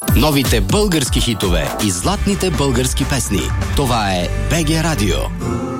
Новите български хитове и златните български песни. Това е БГ Радио.